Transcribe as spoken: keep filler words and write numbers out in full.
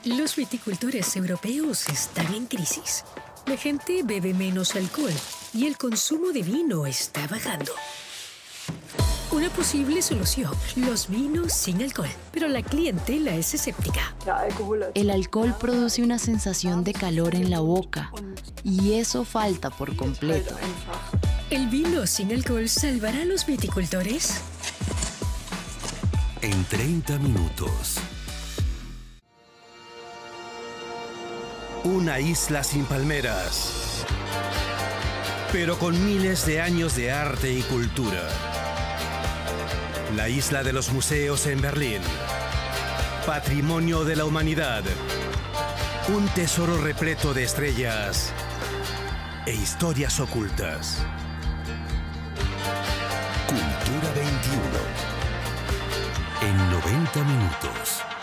Los viticultores europeos están en crisis. La gente bebe menos alcohol y el consumo de vino está bajando. Una posible solución, los vinos sin alcohol, pero la clientela es escéptica. El alcohol produce una sensación de calor en la boca y eso falta por completo. ¿El vino sin alcohol salvará a los viticultores? En treinta minutos. Una isla sin palmeras, pero con miles de años de arte y cultura. La isla de los museos en Berlín. Patrimonio de la humanidad. Un tesoro repleto de estrellas e historias ocultas. Cultura veintiuno. En noventa minutos.